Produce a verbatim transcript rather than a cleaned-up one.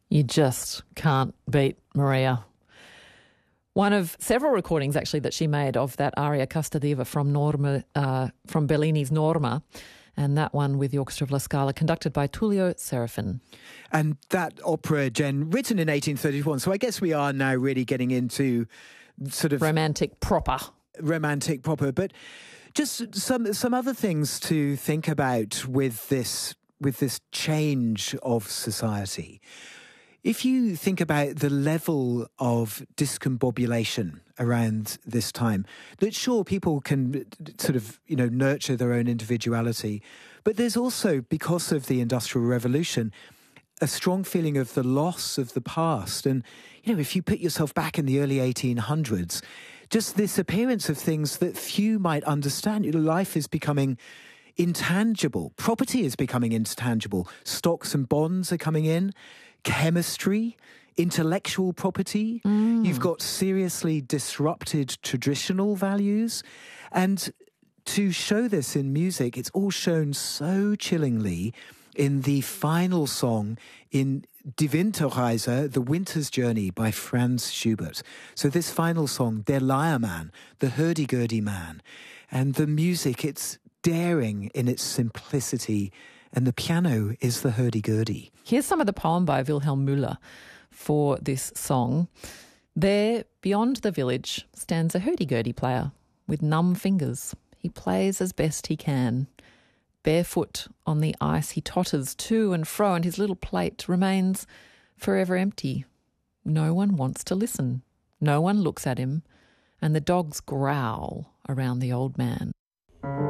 You just can't beat Maria. One of several recordings, actually, that she made of that aria Casta Diva from Norma, uh, from Bellini's Norma, and that one with the Orchestra of La Scala, conducted by Tullio Serafin. And that opera, Jen, written in eighteen thirty-one, so I guess we are now really getting into sort of... Romantic proper. Romantic proper, but just some some other things to think about with this with this change of society. If you think about the level of discombobulation around this time, that sure, people can sort of, you know, nurture their own individuality, but there's also, because of the Industrial Revolution, a strong feeling of the loss of the past. And, you know, if you put yourself back in the early eighteen hundreds, just this appearance of things that few might understand. You know, life is becoming intangible. Property is becoming intangible. Stocks and bonds are coming in. Chemistry, intellectual property. Mm. You've got seriously disrupted traditional values. And to show this in music, it's all shown so chillingly in the final song in Die Winterreise, The Winter's Journey by Franz Schubert. So this final song, Der Leiermann, the hurdy-gurdy man. And the music, it's daring in its simplicity, and the piano is the hurdy-gurdy. Here's some of the poem by Wilhelm Müller for this song. There, beyond the village, stands a hurdy-gurdy player with numb fingers. He plays as best he can. Barefoot on the ice, he totters to and fro, and his little plate remains forever empty. No one wants to listen. No one looks at him, and the dogs growl around the old man.